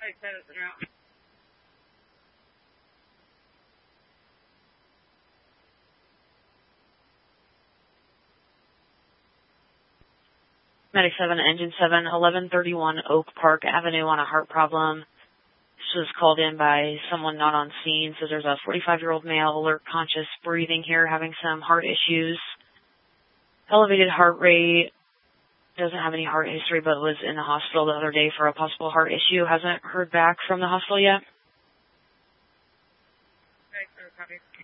Medic 7, Engine 7, 1131 Oak Park Avenue on a heart problem. This was called in by someone not on scene. So there's a 45-year-old male, alert, conscious, breathing here, having some heart issues. Elevated heart rate. Doesn't have any heart history, but was in the hospital the other day for a possible heart issue. Hasn't heard back from the hospital yet. Okay, copy.